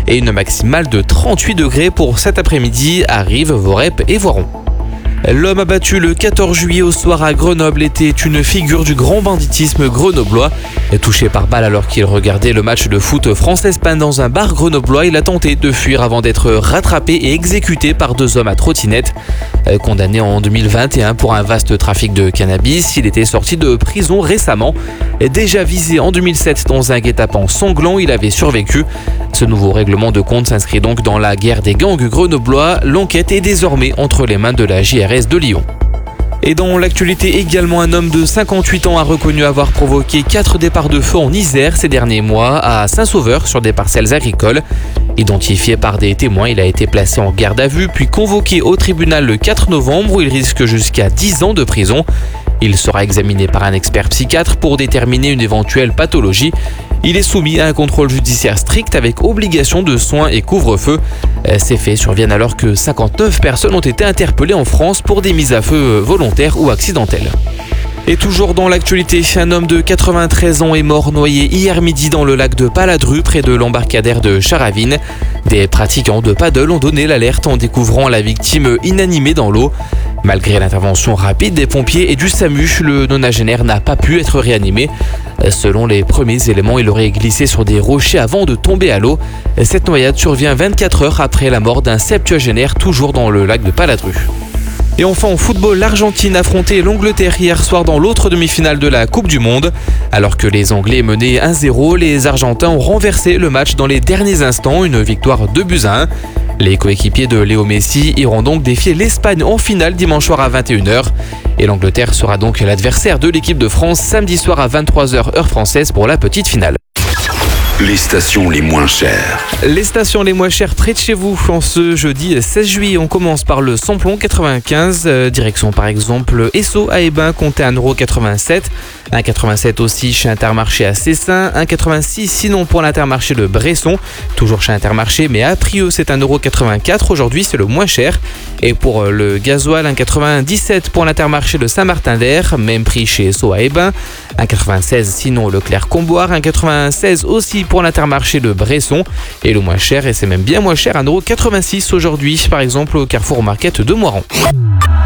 et une maximale de 38 degrés pour cet après-midi à Rives, Vorep et Voiron. L'homme abattu le 14 juillet au soir à Grenoble était une figure du grand banditisme grenoblois. Touché par balle alors qu'il regardait le match de foot France-Espagne dans un bar grenoblois, il a tenté de fuir avant d'être rattrapé et exécuté par 2 hommes à trottinette. Condamné en 2021 pour un vaste trafic de cannabis, il était sorti de prison récemment. Déjà visé en 2007 dans un guet-apens sanglant, il avait survécu. Ce nouveau règlement de compte s'inscrit donc dans la guerre des gangs grenoblois. L'enquête est désormais entre les mains de la JRS de Lyon. Et dans l'actualité également, un homme de 58 ans a reconnu avoir provoqué 4 départs de feu en Isère ces derniers mois à Saint-Sauveur sur des parcelles agricoles. Identifié par des témoins, il a été placé en garde à vue puis convoqué au tribunal le 4 novembre où il risque jusqu'à 10 ans de prison. Il sera examiné par un expert psychiatre pour déterminer une éventuelle pathologie. Il est soumis à un contrôle judiciaire strict avec obligation de soins et couvre-feu. Ces faits surviennent alors que 59 personnes ont été interpellées en France pour des mises à feu volontaires ou accidentelles. Et toujours dans l'actualité, un homme de 93 ans est mort noyé hier midi dans le lac de Paladru près de l'embarcadère de Charavine. Des pratiquants de paddle ont donné l'alerte en découvrant la victime inanimée dans l'eau. Malgré l'intervention rapide des pompiers et du SAMU, le nonagénaire n'a pas pu être réanimé. Selon les premiers éléments, il aurait glissé sur des rochers avant de tomber à l'eau. Cette noyade survient 24 heures après la mort d'un septuagénaire toujours dans le lac de Paladru. Et enfin en football, l'Argentine affrontait l'Angleterre hier soir dans l'autre demi-finale de la Coupe du Monde. Alors que les Anglais menaient 1-0, les Argentins ont renversé le match dans les derniers instants, une victoire 2-1. Les coéquipiers de Léo Messi iront donc défier l'Espagne en finale dimanche soir à 21h. Et l'Angleterre sera donc l'adversaire de l'équipe de France samedi soir à 23h heure française pour la petite finale. Les stations les moins chères. Les stations les moins chères près de chez vous en ce jeudi 16 juillet. On commence par le Samplon 95, direction par exemple Esso à Hébin, comptez 1,87 €. 1,87 aussi chez Intermarché à Cessin, 1,86 sinon pour l'Intermarché de Bresson, toujours chez Intermarché, mais à Prieux c'est 1,84 € aujourd'hui, c'est le moins cher. Et pour le gasoil, 1,97 pour l'Intermarché de Saint-Martin-d'Air, même prix chez Esso à Hébin, 1,96 sinon Leclerc-Comboire, 1,96 aussi pour l'Intermarché de Bresson. Et le moins cher, et c'est même bien moins cher, 1,86 € aujourd'hui, par exemple au Carrefour Market de Moiran.